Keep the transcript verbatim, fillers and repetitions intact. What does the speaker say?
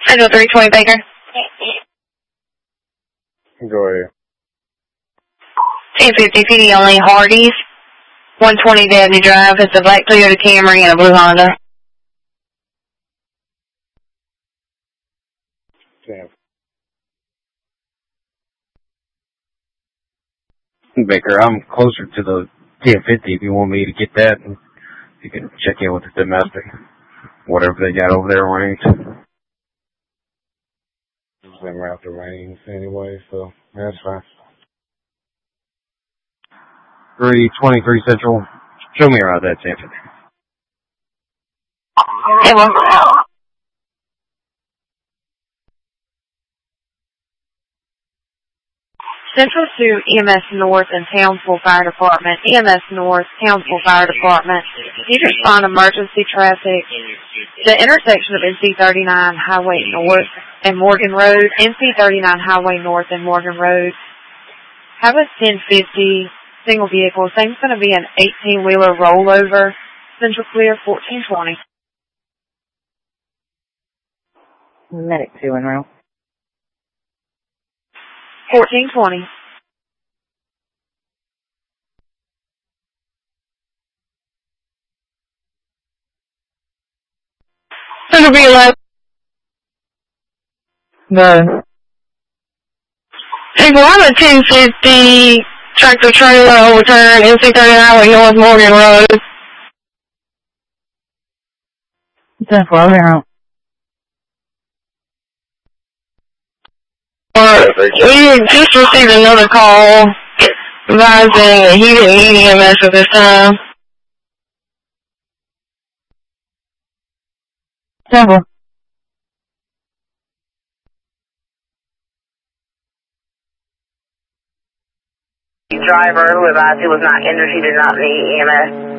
Schedule three twenty Baker. Go ahead. ten fifty P D only, Hardee's, one twenty Dabney Drive. It's a black Toyota Camry and a blue Honda. ten. Baker, I'm closer to the ten fifty if you want me to get that. You can check in with the domestic. Whatever they got over there range. Them out the range anyway, so that's fine. three twenty-three Central. Show me around that ten fifty. Hey, one out. Central to E M S North and Townsville Fire Department. E M S North, Townsville Fire Department. You respond emergency traffic. The intersection of N C thirty-nine Highway North and Morgan Road. N C thirty-nine Highway North and Morgan Road. Have a ten fifty single vehicle. Thing's going to be an eighteen-wheeler rollover. Central clear, fourteen twenty. Medic two en route. fourteen twenty. It'll be eleven. No. Hey, well, I'm a ten fifty tractor trailer overturn N C thirty-nine Highway North Morgan Road. ten four en route. Uh, we just received another call advising that he didn't need E M S at this time. ten four. Driver who advised he was not injured, he did not need E M S.